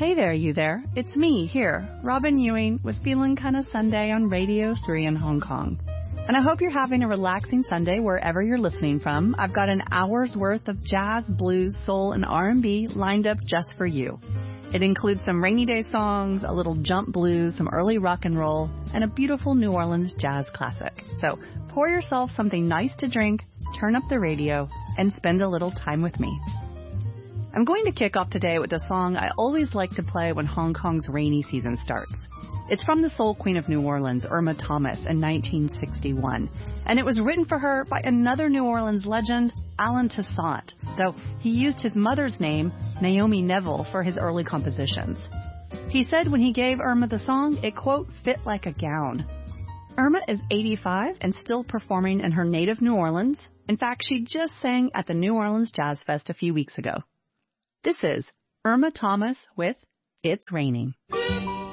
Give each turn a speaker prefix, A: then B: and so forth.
A: Hey there, you there. It's me here, Robin Ewing, with Feeling Kinda Sunday on Radio 3 in Hong Kong. And I hope you're having a relaxing Sunday wherever you're listening from. I've got an hour's worth of jazz, blues, soul, and R&B lined up just for you. It includes some rainy day songs, a little jump blues, some early rock and roll, and a beautiful New Orleans jazz classic. So pour yourself something nice to drink, turn up the radio, and spend a little time with me. I'm going to kick off today with a song I always like to play when Hong Kong's rainy season starts. It's from the Soul Queen of New Orleans, Irma Thomas, in 1961. And it was written for her by another New Orleans legend, Alan Toussaint, though he used his mother's name, Naomi Neville, for his early compositions. He said when he gave Irma the song, it, quote, fit like a gown. Irma is 85 and still performing in her native New Orleans. In fact, she just sang at the New Orleans Jazz Fest a few weeks ago. This is Irma Thomas with It's Raining.